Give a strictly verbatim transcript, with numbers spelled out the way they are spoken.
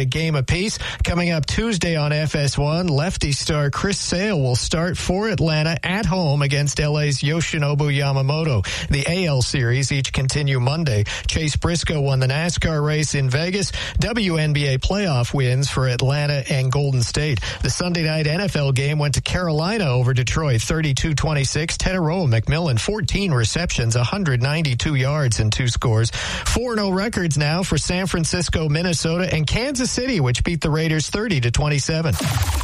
a game apiece. Coming up Tuesday on F S one, lefty star Chris Sale will start for Atlanta at home against L A's Yoshinobu Yamamoto. The A L series each continue Monday. Chase Briscoe won the NASCAR race in Vegas. W N B A playoff wins for Atlanta and Golden State. The Sunday night N F L game went to Carolina over Detroit, thirty-two twenty-six. Teteroa McMillan, fourteen receptions, one hundred ninety-two yards and two scores. four and oh records now for San Francisco, Minnesota, and Kansas City, which beat the Raiders thirty to twenty-seven.